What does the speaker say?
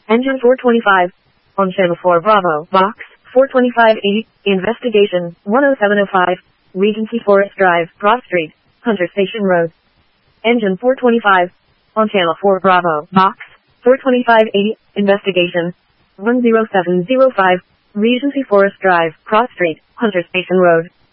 Engine 425. On Channel 4 Bravo, Box 42580, Investigation 10705, Regency Forest Drive, Broad Street, Hunter Station Road. Engine 425. On Channel 4 Bravo, Box 42580, Investigation 10705, Regency Forest Drive, Broad Street, Hunter Station Road.